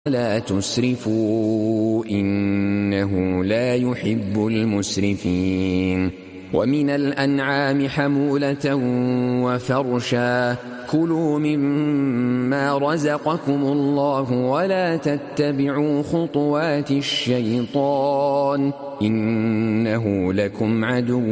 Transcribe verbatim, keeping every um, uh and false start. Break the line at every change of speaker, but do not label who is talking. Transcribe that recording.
ولا تسرفوا إنه لا يحب المسرفين. ومن الأنعام حمولة وفرشا كلوا مما رزقكم الله ولا تتبعوا خطوات الشيطان إنه لكم عدو